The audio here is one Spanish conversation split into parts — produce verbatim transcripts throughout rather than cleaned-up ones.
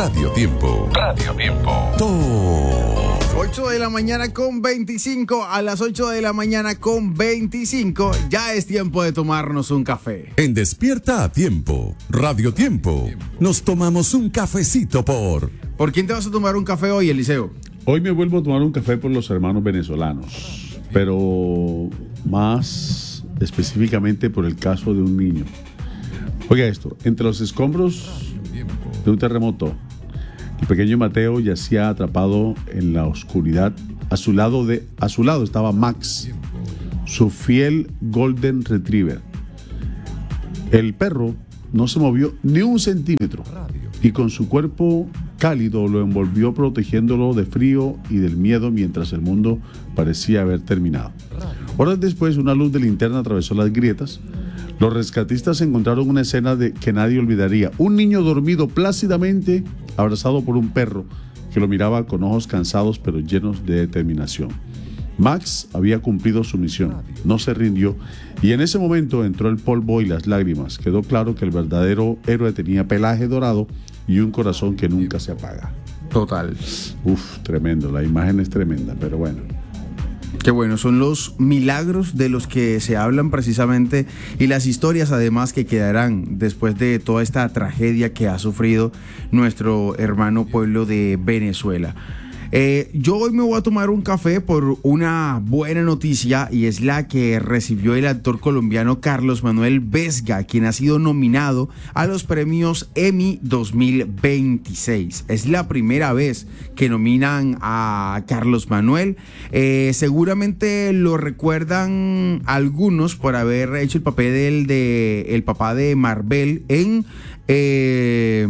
Radio Tiempo. Radio Tiempo. Todo. ocho de la mañana con veinticinco, a las ocho de la mañana con veinticinco, ya es tiempo de tomarnos un café. En Despierta a Tiempo, Radio Tiempo, nos tomamos un cafecito por... ¿Por quién te vas a tomar un café hoy, Eliseo? Hoy me vuelvo a tomar un café por los hermanos venezolanos, pero más específicamente por el caso de un niño. Oiga esto, entre los escombros de un terremoto, el pequeño Mateo yacía atrapado en la oscuridad. A su lado, de, a su lado estaba Max, su fiel Golden Retriever. El perro no se movió ni un centímetro y con su cuerpo cálido lo envolvió, protegiéndolo de frío y del miedo mientras el mundo parecía haber terminado. Horas después, una luz de linterna atravesó las grietas. Los rescatistas encontraron una escena de que nadie olvidaría. Un niño dormido plácidamente, abrazado por un perro que lo miraba con ojos cansados pero llenos de determinación. Max había cumplido su misión, no se rindió, y en ese momento entró el polvo y las lágrimas. Quedó claro que el verdadero héroe tenía pelaje dorado y un corazón que nunca se apaga. Total. Uf, tremendo, la imagen es tremenda, pero bueno. Qué bueno, son los milagros de los que se hablan precisamente y las historias además que quedarán después de toda esta tragedia que ha sufrido nuestro hermano pueblo de Venezuela. Eh, yo hoy me voy a tomar un café por una buena noticia, y es la que recibió el actor colombiano Carlos Manuel Vesga, quien ha sido nominado a los premios Emmy dos mil veintiséis. Es la primera vez que nominan a Carlos Manuel. Eh, seguramente lo recuerdan algunos por haber hecho el papel del de el papá de Marvel en eh,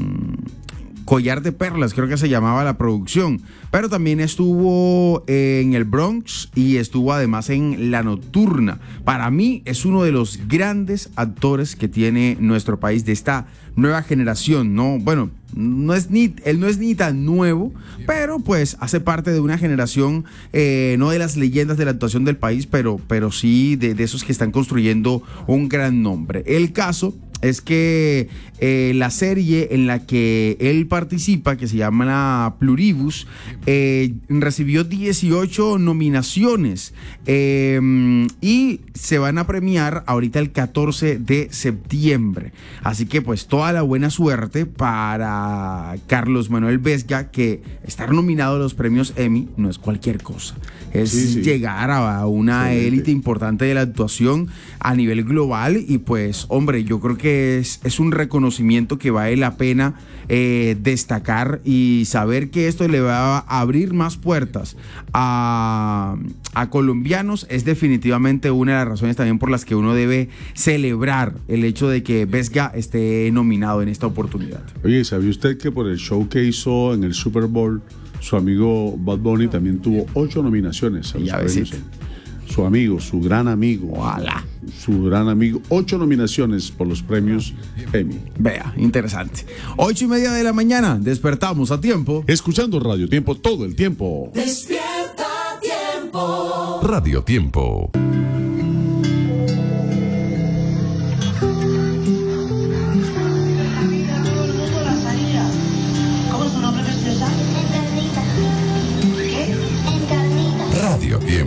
Collar de Perlas, creo que se llamaba la producción, pero también estuvo en el Bronx y estuvo además en La Nocturna. Para mí es uno de los grandes actores que tiene nuestro país de esta nueva generación, ¿no? Bueno, no es ni, él no es ni tan nuevo, pero pues hace parte de una generación, eh, no de las leyendas de la actuación del país, pero, pero sí de, de esos que están construyendo un gran nombre. El caso es que eh, la serie en la que él participa, que se llama la Pluribus, eh, recibió dieciocho nominaciones eh, y se van a premiar ahorita el catorce de septiembre. Así que pues toda la buena suerte para Carlos Manuel Vesga, que estar nominado a los premios Emmy no es cualquier cosa. Es sí, sí. llegar a una élite importante de la actuación a nivel global, y pues hombre, yo creo que Es, es un reconocimiento que vale la pena eh, destacar, y saber que esto le va a abrir más puertas a, a colombianos es definitivamente una de las razones también por las que uno debe celebrar el hecho de que Vesga esté nominado en esta oportunidad. Oye, ¿sabía usted que por el show que hizo en el Super Bowl, su amigo Bad Bunny también tuvo ocho nominaciones a los premios? Su amigo, su gran amigo. Ojalá. Su gran amigo. Ocho nominaciones por los premios Emmy. Vea, interesante. Ocho y media de la mañana, despertamos a tiempo. Escuchando Radio Tiempo todo el tiempo. Despierta a Tiempo. Radio Tiempo.